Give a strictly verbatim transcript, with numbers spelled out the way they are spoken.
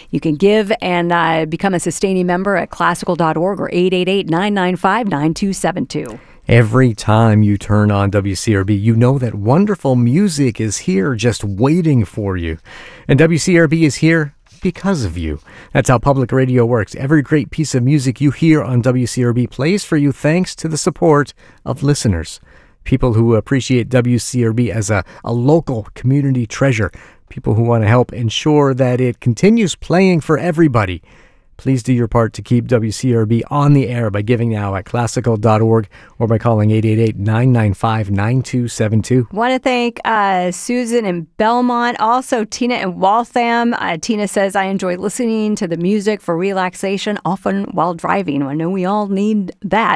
You can give and uh, become a sustaining member at classical dot org or eight eight eight, nine nine five, nine two seven two. Every time you turn on W C R B, you know that wonderful music is here just waiting for you. And W C R B is here because of you. That's how public radio works. Every great piece of music you hear on W C R B plays for you thanks to the support of listeners. People who appreciate W C R B as a, a local community treasure. People who want to help ensure that it continues playing for everybody. Please do your part to keep W C R B on the air by giving now at classical dot org or by calling eight eight eight, nine nine five, nine two seven two. Want to thank uh, Susan in Belmont, also Tina in Waltham. Uh, Tina says, I enjoy listening to the music for relaxation, often while driving. I know we all need that.